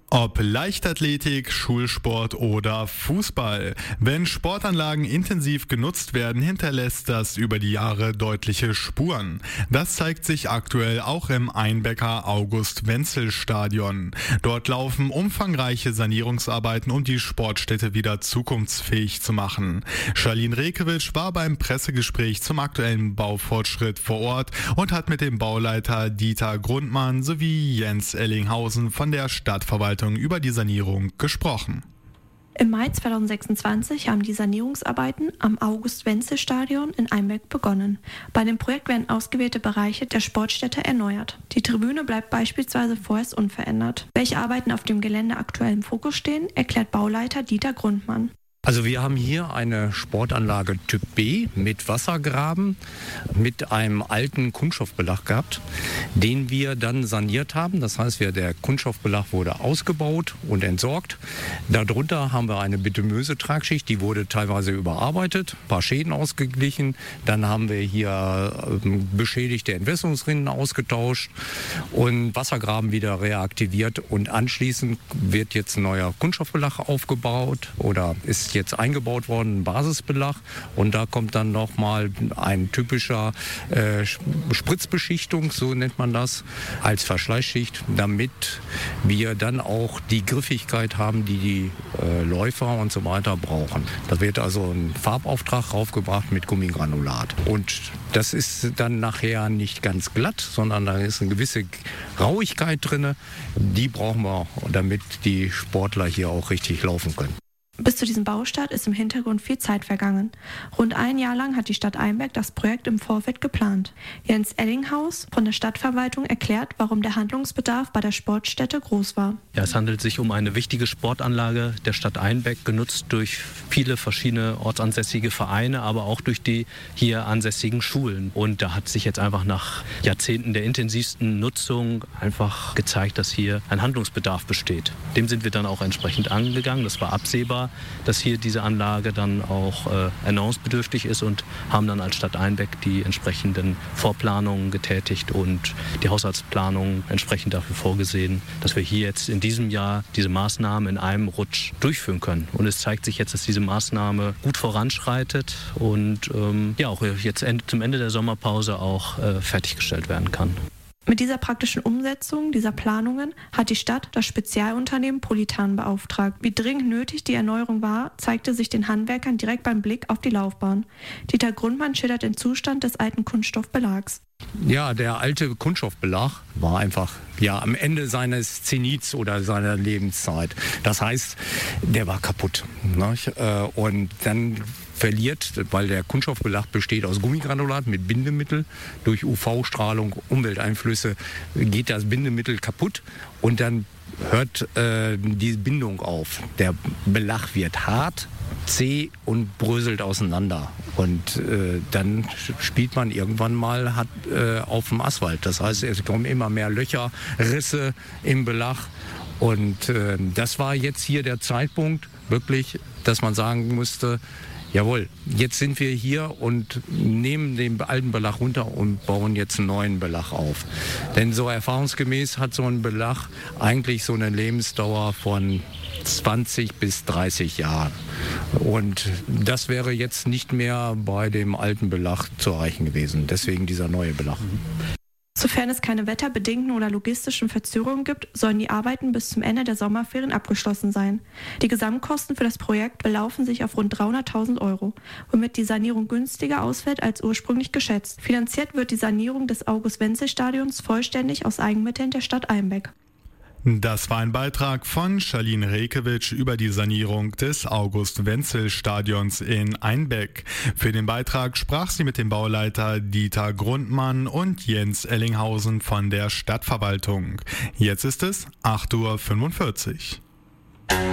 Ob Leichtathletik, Schulsport oder Fußball. Wenn Sportanlagen intensiv genutzt werden, hinterlässt das über die Jahre deutliche Spuren. Das zeigt sich aktuell auch im Einbecker August-Wenzel-Stadion. Dort laufen umfangreiche Sanierungsarbeiten, um die Sportstätte wieder zukunftsfähig zu machen. Charlene Rekewitsch war beim Pressegespräch zum aktuellen Baufortschritt vor Ort und hat mit dem Bauleiter Dieter Grundmann sowie Jens Ellinghausen von der Stadtverwaltung über die Sanierung gesprochen. Im Mai 2026 haben die Sanierungsarbeiten am August-Wenzel-Stadion in Einbeck begonnen. Bei dem Projekt werden ausgewählte Bereiche der Sportstätte erneuert. Die Tribüne bleibt beispielsweise vorerst unverändert. Welche Arbeiten auf dem Gelände aktuell im Fokus stehen, erklärt Bauleiter Dieter Grundmann. Also wir haben hier eine Sportanlage Typ B mit Wassergraben, mit einem alten Kunststoffbelag gehabt, den wir dann saniert haben. Das heißt, der Kunststoffbelag wurde ausgebaut und entsorgt. Darunter haben wir eine bitumöse Tragschicht, die wurde teilweise überarbeitet, ein paar Schäden ausgeglichen. Dann haben wir hier beschädigte Entwässerungsrinnen ausgetauscht und Wassergraben wieder reaktiviert. Und anschließend wird jetzt ein neuer Kunststoffbelag aufgebaut oder ist jetzt eingebaut worden, ein Basisbelag, und da kommt dann nochmal ein typischer Spritzbeschichtung, so nennt man das, als Verschleißschicht, damit wir dann auch die Griffigkeit haben, die die Läufer und so weiter brauchen. Da wird also ein Farbauftrag raufgebracht mit Gummigranulat. Und das ist dann nachher nicht ganz glatt, sondern da ist eine gewisse Rauigkeit drin. Die brauchen wir, damit die Sportler hier auch richtig laufen können. Bis zu diesem Baustart ist im Hintergrund viel Zeit vergangen. Rund ein Jahr lang hat die Stadt Einbeck das Projekt im Vorfeld geplant. Jens Ellinghaus von der Stadtverwaltung erklärt, warum der Handlungsbedarf bei der Sportstätte groß war. Ja, es handelt sich um eine wichtige Sportanlage der Stadt Einbeck, genutzt durch viele verschiedene ortsansässige Vereine, aber auch durch die hier ansässigen Schulen. Und da hat sich jetzt einfach nach Jahrzehnten der intensivsten Nutzung einfach gezeigt, dass hier ein Handlungsbedarf besteht. Dem sind wir dann auch entsprechend angegangen. Das war absehbar, dass hier diese Anlage dann auch erneuerungsbedürftig ist, und haben dann als Stadt Einbeck die entsprechenden Vorplanungen getätigt und die Haushaltsplanung entsprechend dafür vorgesehen, dass wir hier jetzt in diesem Jahr diese Maßnahme in einem Rutsch durchführen können. Und es zeigt sich jetzt, dass diese Maßnahme gut voranschreitet und auch jetzt zum Ende der Sommerpause auch fertiggestellt werden kann. Mit dieser praktischen Umsetzung dieser Planungen hat die Stadt das Spezialunternehmen Politan beauftragt. Wie dringend nötig die Erneuerung war, zeigte sich den Handwerkern direkt beim Blick auf die Laufbahn. Dieter Grundmann schildert den Zustand des alten Kunststoffbelags. Ja, der alte Kunststoffbelag war einfach am Ende seines Zenits oder seiner Lebenszeit. Das heißt, der war kaputt. Und dann verliert, weil der Kunststoffbelag besteht aus Gummigranulat mit Bindemittel, durch UV-Strahlung, Umwelteinflüsse geht das Bindemittel kaputt und dann hört die Bindung auf. Der Belag wird hart, zäh und bröselt auseinander. Und dann spielt man irgendwann mal auf dem Asphalt. Das heißt, es kommen immer mehr Löcher, Risse im Belag. Und das war jetzt hier der Zeitpunkt, wirklich, dass man sagen musste, jawohl, jetzt sind wir hier und nehmen den alten Belag runter und bauen jetzt einen neuen Belag auf. Denn so erfahrungsgemäß hat so ein Belag eigentlich so eine Lebensdauer von 20 bis 30 Jahren. Und das wäre jetzt nicht mehr bei dem alten Belag zu erreichen gewesen. Deswegen dieser neue Belag. Sofern es keine wetterbedingten oder logistischen Verzögerungen gibt, sollen die Arbeiten bis zum Ende der Sommerferien abgeschlossen sein. Die Gesamtkosten für das Projekt belaufen sich auf rund 300.000 €, womit die Sanierung günstiger ausfällt als ursprünglich geschätzt. Finanziert wird die Sanierung des August-Wenzel-Stadions vollständig aus Eigenmitteln der Stadt Einbeck. Das war ein Beitrag von Charlene Rekewitsch über die Sanierung des August-Wenzel-Stadions in Einbeck. Für den Beitrag sprach sie mit dem Bauleiter Dieter Grundmann und Jens Ellinghausen von der Stadtverwaltung. Jetzt ist es 8:45 Uhr.